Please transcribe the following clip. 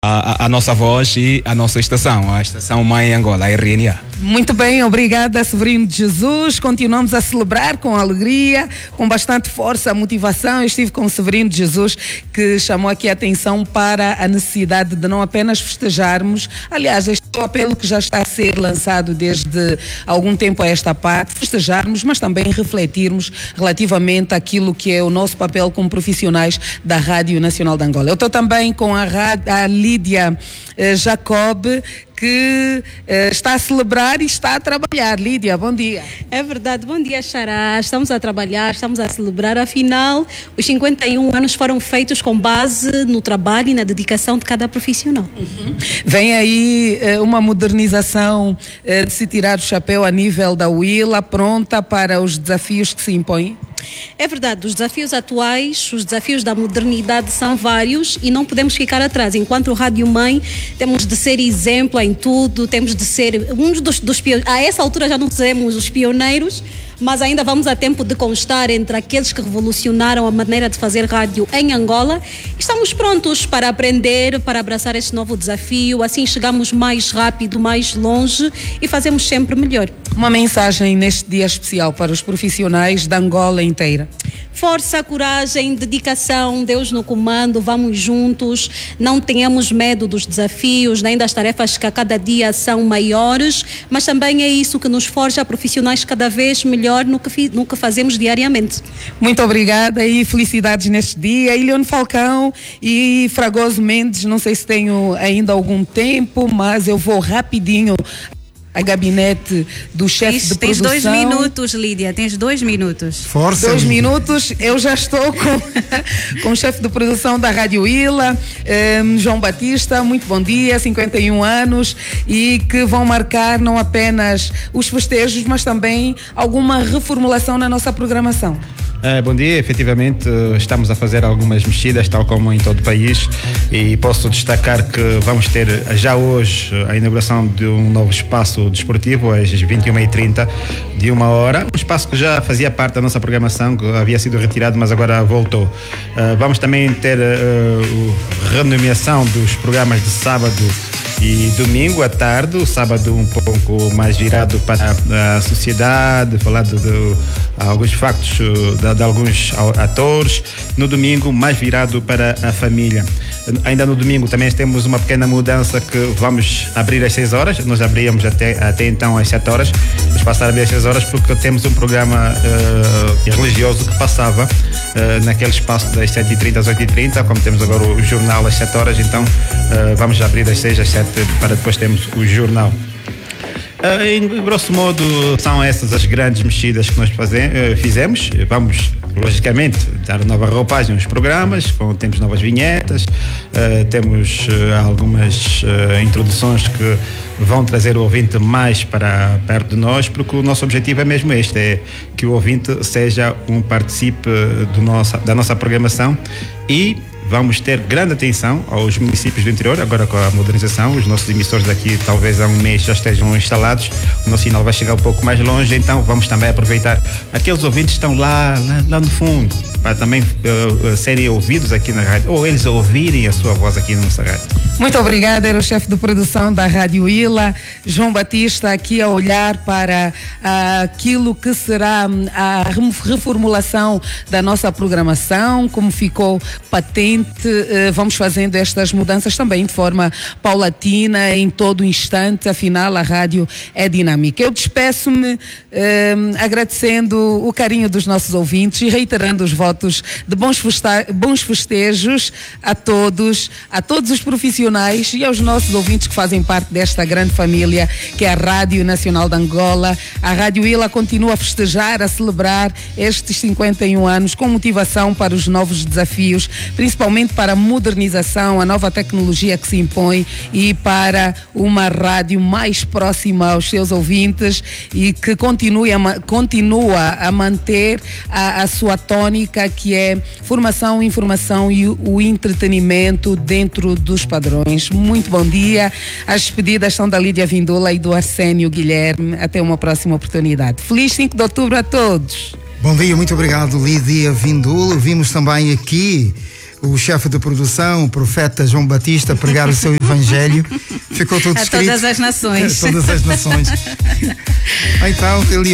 a nossa voz e a nossa estação, a estação mãe Angola, a RNA. Muito bem, obrigada, Severino de Jesus. Continuamos a celebrar com alegria, com bastante força, motivação. Eu estive com o Severino de Jesus, que chamou aqui a atenção para a necessidade de não apenas festejarmos. Aliás, este é o apelo que já está a ser lançado desde algum tempo a esta parte, festejarmos, mas também refletirmos relativamente àquilo que é o nosso papel como profissionais da Rádio Nacional de Angola. Eu estou também com a Lídia Jacob, que está a celebrar e está a trabalhar. Lídia, bom dia. É verdade, bom dia, Xará. Estamos a trabalhar, estamos a celebrar. Afinal, os 51 anos foram feitos com base no trabalho e na dedicação de cada profissional. Vem aí uma modernização de se tirar o chapéu a nível da UILA, pronta para os desafios que se impõem? É verdade, os desafios atuais, os desafios da modernidade são vários e não podemos ficar atrás. Enquanto Rádio Mãe, temos de ser exemplo em tudo, temos de ser dos pioneiros. A essa altura já não seremos os pioneiros, mas ainda vamos a tempo de constar entre aqueles que revolucionaram a maneira de fazer rádio em Angola. Estamos prontos para aprender, para abraçar este novo desafio, assim chegamos mais rápido, mais longe e fazemos sempre melhor. Uma mensagem neste dia especial para os profissionais da Angola inteira. Força, coragem, dedicação, Deus no comando, vamos juntos, não tenhamos medo dos desafios, nem das tarefas que a cada dia são maiores, mas também é isso que nos forja profissionais cada vez melhor no que fazemos diariamente. Muito obrigada e felicidades neste dia. Ilione Falcão e Fragoso Mendes, não sei se tenho ainda algum tempo, mas eu vou rapidinho a gabinete do chefe de produção. Tens 2 minutos, Lídia, tens 2 minutos. Força. 2 minutos, eu já estou com o chefe de produção da Rádio Ila, João Batista. Muito bom dia, 51 anos, e que vão marcar não apenas os festejos, mas também alguma reformulação na nossa programação. Bom dia, efetivamente estamos a fazer algumas mexidas, tal como em todo o país, e posso destacar que vamos ter já hoje a inauguração de um novo espaço desportivo às 21h30, de 1 hora, um espaço que já fazia parte da nossa programação, que havia sido retirado, mas agora voltou. Vamos também ter a renomeação dos programas de sábado e domingo à tarde, o sábado um pouco mais virado para a sociedade, falar de alguns factos de alguns atores. No domingo, mais virado para a família. Ainda no domingo também temos uma pequena mudança, que vamos abrir às 6 horas. Nós abríamos até então às 7 horas. Vamos passar a abrir às 6 horas porque temos um programa religioso que passava naquele espaço das 7h30 às 8h30, como temos agora o jornal às 7 horas, então vamos abrir das 6 às 7 para depois termos o jornal. Em grosso modo, são essas as grandes mexidas que nós fizemos. Vamos, logicamente, dar nova roupagem aos programas, temos novas vinhetas, temos algumas introduções que vão trazer o ouvinte mais para perto de nós, porque o nosso objetivo é mesmo este, é que o ouvinte seja participe da nossa programação, e vamos ter grande atenção aos municípios do interior, agora com a modernização. Os nossos emissores daqui talvez há um mês já estejam instalados, o nosso sinal vai chegar um pouco mais longe, então vamos também aproveitar aqueles ouvintes que estão lá no fundo, para também serem ouvidos aqui na rádio, ou eles ouvirem a sua voz aqui na nossa rádio. Muito obrigada, era o chefe de produção da Rádio Ila, João Batista, aqui a olhar para aquilo que será a reformulação da nossa programação, como ficou patente. Vamos fazendo estas mudanças também de forma paulatina, em todo instante, afinal a rádio é dinâmica. Eu despeço-me agradecendo o carinho dos nossos ouvintes e reiterando os votos de bons festejos a todos os profissionais e aos nossos ouvintes que fazem parte desta grande família que é a Rádio Nacional de Angola. A Rádio Ila continua a festejar, a celebrar estes 51 anos com motivação para os novos desafios, principalmente para a modernização, a nova tecnologia que se impõe, e para uma rádio mais próxima aos seus ouvintes e que continua a manter a sua tônica, que é formação, informação e o entretenimento dentro dos padrões. Muito bom dia. As despedidas são da Lídia Vindula e do Arsénio Guilherme. Até uma próxima oportunidade. Feliz 5 de outubro a todos. Bom dia, muito obrigado, Lídia Vindula. Vimos também aqui o chefe de produção, o profeta João Batista, pregar o seu evangelho. Ficou tudo escrito. A todas as nações. Todas as nações. Então, ele